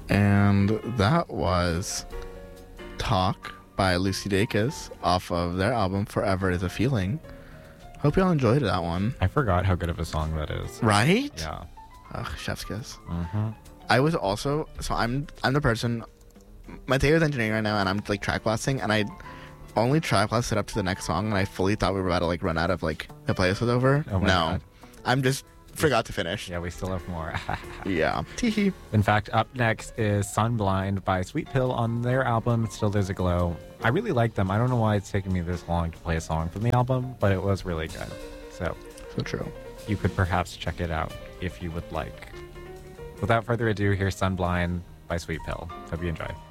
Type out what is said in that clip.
And that was Talk by Lucy Dacus off of their album Forever Is a Feeling. Hope y'all enjoyed that one. I forgot how good of a song that is. Right? Yeah. Ugh, chef's kiss. Mm-hmm. I was also, so I'm the person, my dad is engineering right now, and I'm like track blasting, and I only track blasted up to the next song, and I fully thought we were about to like run out of like the playlist was over. Oh my God. I'm just forgot to finish. Yeah, we still have more. Yeah. Teehee. In fact, up next is Sunblind by Sweet Pill on their album Still There's a Glow. I really like them. I don't know why it's taken me this long to play a song from the album, but it was really good. So true. You could perhaps check it out if you would like. Without further ado, here's Sunblind by Sweet Pill. Hope you enjoy.